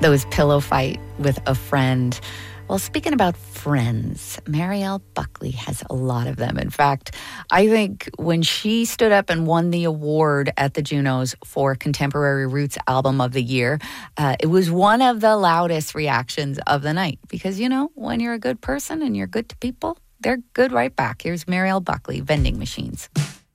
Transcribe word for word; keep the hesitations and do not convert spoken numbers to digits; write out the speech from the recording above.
those pillow fight with a friend. Well, speaking about friends, Marielle Buckley has a lot of them. In fact, I think when she stood up and won the award at the Junos for Contemporary Roots Album of the Year, uh, it was one of the loudest reactions of the night. Because, you know, when you're a good person and you're good to people, they're good right back. Here's Marielle Buckley, Vending Machines.